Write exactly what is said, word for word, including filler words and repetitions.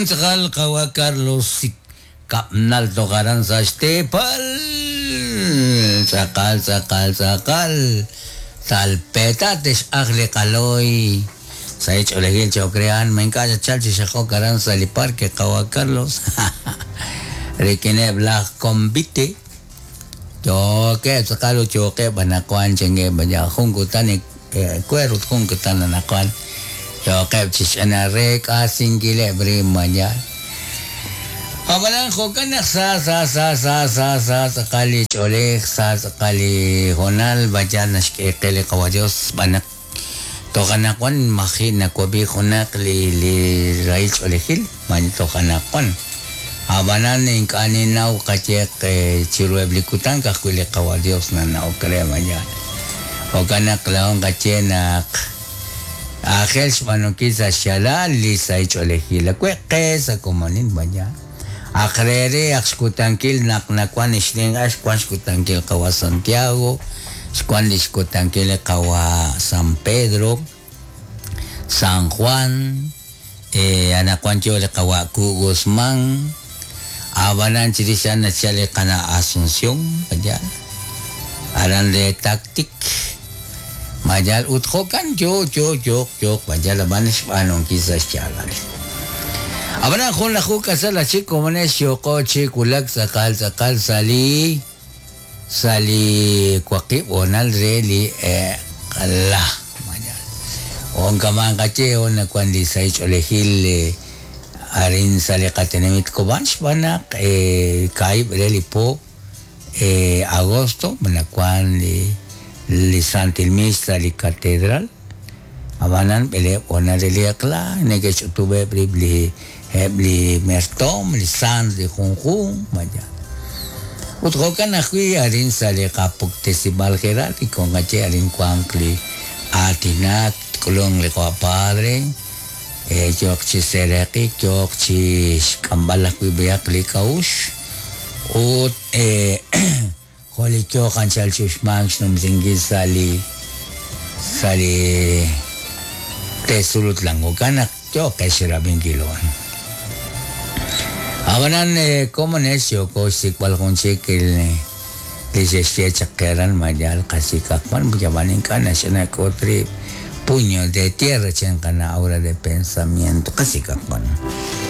Abanan sakal kawa Carlos si kapnal tokaran sa stepal. Sakal, sakal, sakal. Salpetates agle kaloy. Sa ich olegil chokrean, me encalla chalchi shako karan sa lipar que kawa Carlos. Rikine black kombite. Choke, sakalo choke, banakuan chenge banya hungkutan kwerut hungkutan nanakuan. Choke, chishana rek asingile brimanya. Abalan ko kana sa sa sa sa sa sa sakali cholek sa sakali honal bajan naske kele kawajos banak to kana kwan makin na kobi honak li li rai cholekil man to kana kwan abanan ning kaninaw kachek chiru eblikutan ka kule kawajos na na okre manya o kana klaon kachenak akhel spanokisa shala li sai cholekil kwe kesa komanin banya Akrere akskutankil nak nakwan isling askwan skutankil kawa Santiago, skwan skutankil kawa San Pedro, San Juan, eh anakwan chole kawa Ku Guzman, abanan chirisan na chale kana Asunción, majal. Aran de taktik, majal uthokan jo jo jo jo majal abanis panong kisas chalan. Abana kung laku kasal la chico manes yoko chikulak sakal sakal sali sali kwaki onal reli eh kala manya on kamang kache on kwandi sai cholehil arin sali katenemit ko bans banak eh kai reli po eh agosto manakwan li li santilmista li catedral abanan bele onal reli akla nege chutube bli Hebli mertom, li sans de Junjun, maya. Utrokan akui arin sale kapuk tesibal geral y con gache arin kwankli atinat kulong le kwa padre. Eh jok chi sereki, jok chi kambal akui beyak li kaush. Ut eh holi jok anchal chushmangs num zingi sali sali tesulut lang uganak jok kesirabing kilon. Abanan eh, como nesyo ko si kwalkong sikil eh, lisesya chakaran majal kasi kakman bujabanin ka na siya na kotri puño de tierra chen ka na aura de pensamiento kasi kakman.